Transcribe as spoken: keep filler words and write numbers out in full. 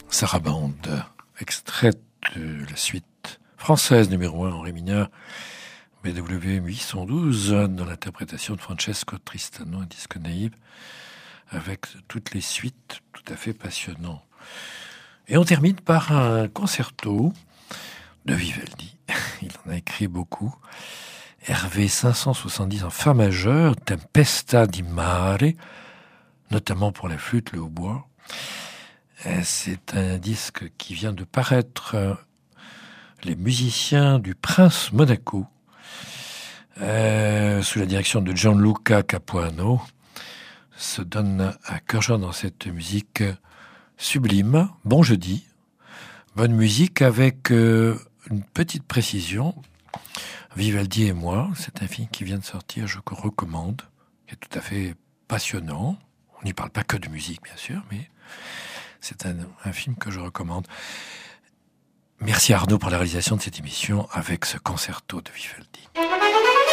Sarabande, extrait de la suite française numéro un en ré mineur, B W huit cent douze, dans l'interprétation de Francesco Tristano, un disque naïf, avec toutes les suites tout à fait passionnantes. Et on termine par un concerto de Vivaldi. Il en a écrit beaucoup. Hervé cinq cent soixante-dix en fa majeur, Tempesta di mare, notamment pour la flûte, le hautbois. C'est un disque qui vient de paraître. Les musiciens du Prince Monaco, euh, sous la direction de Gianluca Capuano, se donnent à cœur joie dans cette musique sublime. Bon jeudi, bonne musique avec euh, une petite précision. Vivaldi et moi, c'est un film qui vient de sortir, je vous recommande, qui est tout à fait passionnant. On n'y parle pas que de musique, bien sûr, mais c'est un, un film que je recommande. Merci Arnaud pour la réalisation de cette émission avec ce concerto de Vivaldi.